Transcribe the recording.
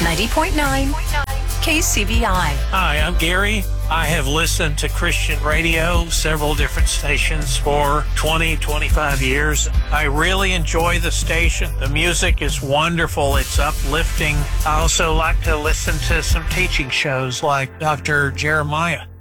90.9 KCVI. Hi, I'm Gary. I have listened to Christian radio, several different stations for 20, 25 years. I really enjoy the station. The music is wonderful. It's uplifting. I also like to listen to some teaching shows like Dr. Jeremiah.